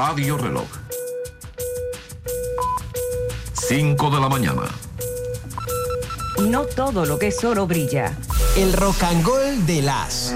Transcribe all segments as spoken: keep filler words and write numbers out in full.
Radio Reloj. cinco de la mañana. No todo lo que es oro brilla. El rock and roll de las...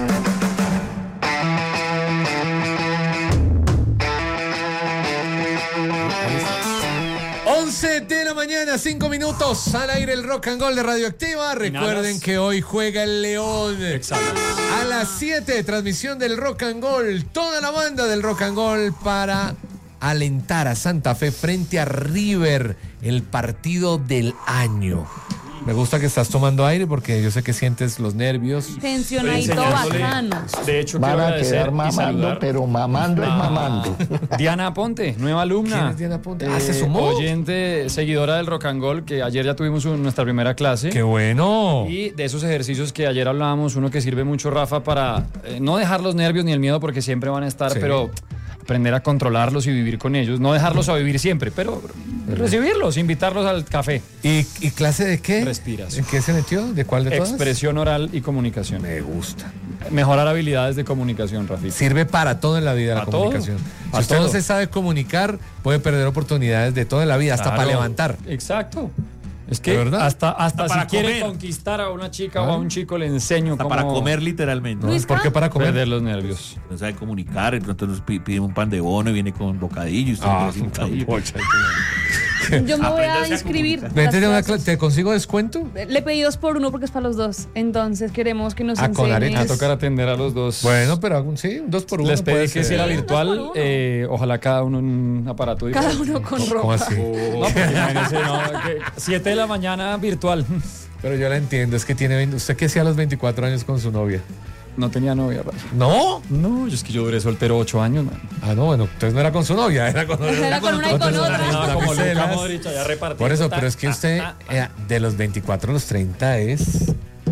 once de la mañana, cinco minutos, al aire el Rock and Roll de Radioactiva. Recuerden que hoy juega el León. Exacto. A las siete, transmisión del Rock and Roll. Toda la banda del Rock and Roll para alentar a Santa Fe frente a River, el partido del año. Me gusta que estás tomando aire porque yo sé que sientes los nervios. Tensionadito bacano. De hecho, van quiero a quedar mamando, saludar. pero mamando es mamando. Diana Ponte, nueva alumna. ¿Quién es Diana Ponte? Eh, Ah, ¿se sumó? Oyente, seguidora del Rock and Roll, que ayer ya tuvimos un- nuestra primera clase. ¡Qué bueno! Y de esos ejercicios que ayer hablábamos, uno que sirve mucho, Rafa, para eh, no dejar los nervios ni el miedo porque siempre van a estar, Sí. pero aprender a controlarlos y vivir con ellos. No dejarlos a vivir siempre, pero recibirlos, invitarlos al café. ¿Y, y clase de qué? Respiración. ¿En qué se metió? ¿De cuál de todas? Expresión oral y comunicación. Me gusta. Mejorar habilidades de comunicación, Rafita. Sirve para todo en la vida la Para todo. comunicación. Para Si usted no todo. se sabe comunicar, puede perder oportunidades de todo en la vida, hasta Claro. para levantar. Exacto. Es ¿De que verdad? hasta, hasta, Hasta si para quiere comer. conquistar a una chica Claro. o a un chico, le enseño Hasta cómo para comer literalmente. ¿No? ¿Por qué para comer? perder los nervios. No sabe comunicar, de pronto nos pi- piden un pan de bono y viene con bocadillo. Y usted Ah, no quiere decir un bocadillo. Yo me voy a Apréndase a inscribir. comunicar. Vente de una Las cla- ¿Te consigo descuento? clases. Le pedí dos por uno porque es para los dos. Entonces queremos que nos Ah, con enseñes. arenas. Va a tocar atender a los dos. Bueno, pero algún sí, un dos por uno. Les pedí puede que si ser. era Sí, virtual, dos por uno. eh, ojalá cada uno en un aparato Cada diferente. uno con ¿Cómo ropa. así? No, porque imagínense, no, que siete de la mañana virtual. Pero yo la entiendo, es que tiene veinte. ¿Usted qué hacía a los veinticuatro años con su novia? No tenía novia, Rafa. ¿No? No, yo es que yo duré soltero ocho años, man. Ah, no, bueno, entonces no era con su novia, era con Era con una y con otra. No, como Luka Piselas. Modric, ya repartido. Por eso, Ta- pero es que usted eh, de los veinticuatro a los treinta es...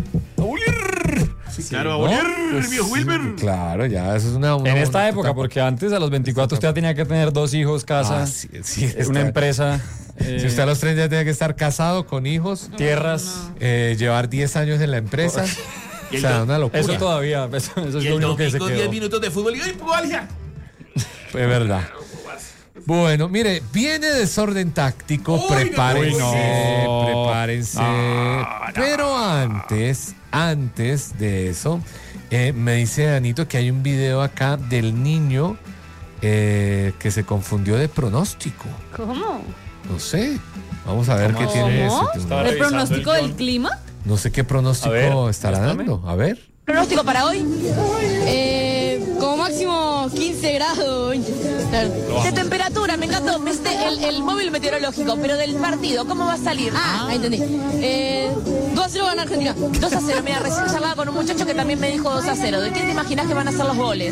Sí, claro, a ¿no? volver, Pues, viejo Wilmer. Claro, ya, eso es una... una En esta una época, etapa. porque antes a los veinticuatro usted ya tenía que tener dos hijos, casa, Ah, sí, sí, eh, está- una empresa, Si eh, usted a los treinta ya tenía que estar casado, con hijos, tierras. eh, llevar diez años en la empresa. Y O el sea, do- una locura. Eso todavía, eso, eso es Y lo el único que se domingo diez quedó. minutos de fútbol y ¡ay, Pugalia! Es verdad. Bueno, mire, viene desorden táctico, Uy, prepárense, no. prepárense. Pero antes, antes de eso, eh, me dice Anito que hay un video acá del niño eh, que se confundió de pronóstico. ¿Cómo? No sé, vamos a ver ¿Cómo? qué tiene ¿Cómo? ese. Estaba ¿El revisando pronóstico el del guión. clima? No sé qué pronóstico A ver, estará muéstrame. dando. A ver. Pronóstico para hoy, eh, como máximo quince grados. De temperatura, me encantó. Me sé el, el móvil meteorológico, pero del partido, ¿cómo va a salir? Ah, ahí entendí. Eh, dos a cero gana Argentina. dos a cero. Mira, recién charlaba con un muchacho que también me dijo dos a cero. ¿De quién te imaginas que van a ser los goles?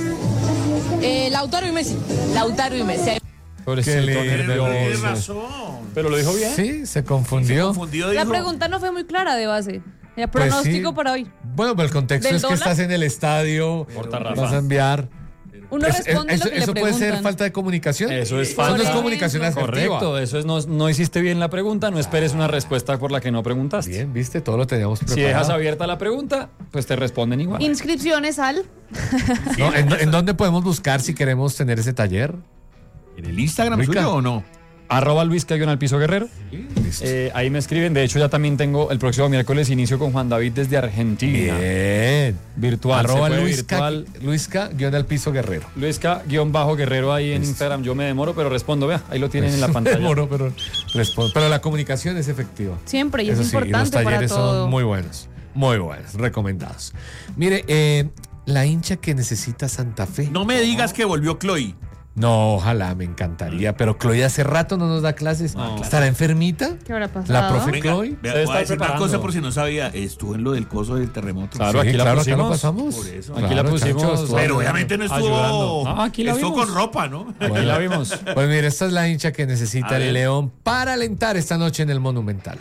Eh, Lautaro y Messi. Lautaro y Messi. Pobrecito, Qué lindo. nervioso. Tiene razón. Pero lo dijo bien. Sí, se confundió. Confundido La dijo, pregunta no fue muy clara de base. Era Pues pronóstico sí. para hoy. Bueno, pero el contexto ¿Del es que dólar? estás en el estadio, Corta, Rafa. vas a enviar. Uno Es- es- responde eso lo que eso le puede preguntan. ser falta de comunicación. Eso es Eso falta. no es Por comunicación ejemplo. asertiva. Correcto, eso es no, no hiciste bien la pregunta, no esperes una respuesta por la que no preguntaste. Bien, viste, todo lo teníamos Si preparado. dejas abierta la pregunta, pues te responden igual. Inscripciones al... No, ¿en, en dónde podemos buscar si queremos tener ese taller? ¿En el Instagram Rica. suyo o no? Arroba Luis Cayón al piso guerrero. Listo. Eh, ahí me escriben. De hecho, ya también tengo el próximo miércoles inicio con Juan David desde Argentina. Bien. Virtual. Arroba se puede Luisca, virtual. Luisca, guión al piso guerrero. Luisca guión bajo guerrero ahí en Listo. Instagram. Yo me demoro, pero respondo. Vea, ahí lo tienen en la Me pantalla. demoro, pero, respondo. Pero la comunicación es efectiva. Siempre, y es Eso sí, y los importante para talleres todo. son muy buenos. Muy buenos, recomendados. Mire, eh, la hincha que necesita Santa Fe. No me digas que volvió Chloe. No, ojalá, me encantaría. Pero Chloe hace rato no nos da clases. No, claro. ¿Estará enfermita? ¿Qué habrá pasado? La profe Venga, Chloe. vea, Debe voy a estar decir una preparando. cosa por si no sabía. Estuvo en lo del coso del terremoto. Claro, Sí, aquí la claro, acá lo pusimos. pasamos. Por eso. Aquí la pusimos. Chancho, estuvo- Pero obviamente no estuvo. Ayudando. No, aquí la estuvo vimos. con ropa, ¿no? Aquí la vimos. Pues mire, esta es la hincha que necesita A ver. el León para alentar esta noche en el Monumental.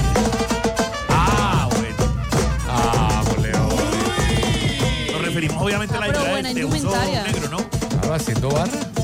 Ah, bueno. Vamos, León. Nos referimos obviamente a la Ah, pero idea buena de uso indumentaria. negro, ¿no? Claro, haciendo barra.